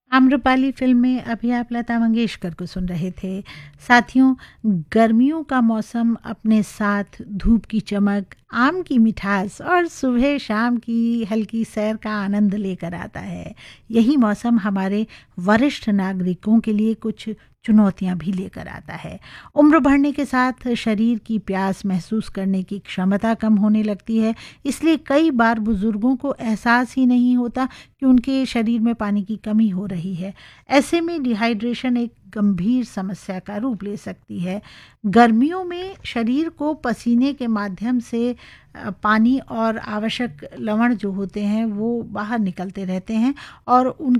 Amrapali film में अभी आप लता मंगेशकर को सुन रहे थे। साथियों, गर्मियों का मौसम अपने साथ धूप की चमक, आम की मिठास और सुबह-शाम की हल्की सैर का आनंद लेकर आता है। यही मौसम हमारे वरिष्ठ नागरिकों के लिए कुछ चुनौतियाँ भी लेकर आता है। उम्र बढ़ने के साथ शरीर की प्यास महसूस करने की क्षमता कम होने लगती है, इसलिए कई बार बुज़ुर्गों को एहसास ही नहीं होता कि उनके शरीर में पानी की कमी हो रही है। ऐसे में डिहाइड्रेशन एक गंभीर समस्या का रूप ले सकती है। गर्मियों में शरीर को पसीने के माध्यम से पानी और आवश्यक लवण जो होते हैं वो बाहर निकलते रहते हैं और